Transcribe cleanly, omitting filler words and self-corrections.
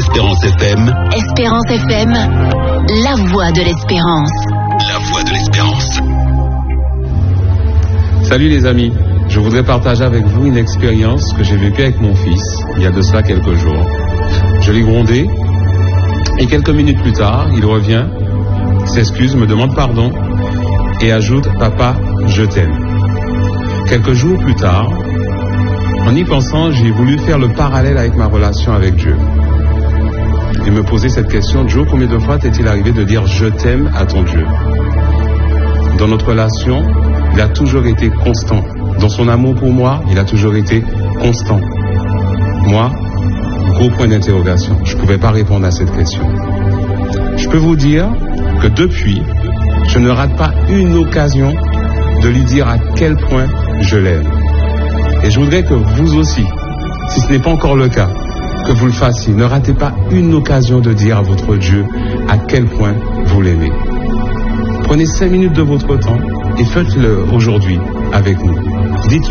Espérance FM. Espérance FM, la voix de l'espérance. La voix de l'espérance. Salut les amis, je voudrais partager avec vous une expérience que j'ai vécue avec mon fils il y a de cela quelques jours. Je l'ai grondé et quelques minutes plus tard, il revient, s'excuse, me demande pardon et ajoute « Papa, je t'aime ». Quelques jours plus tard, en y pensant, j'ai voulu faire le parallèle avec ma relation avec Dieu. Et me poser cette question, Joe, combien de fois t'est-il arrivé de dire « je t'aime » à ton Dieu? Dans notre relation, il a toujours été constant. Dans son amour pour moi, il a toujours été constant. Moi, gros point d'interrogation. Je ne pouvais pas répondre à cette question. Je peux vous dire que depuis, je ne rate pas une occasion de lui dire à quel point je l'aime. Et je voudrais que vous aussi, si ce n'est pas encore le cas, que vous le fassiez. Ne ratez pas une occasion de dire à votre Dieu à quel point vous l'aimez. Prenez 5 minutes de votre temps et faites-le aujourd'hui avec nous. Dites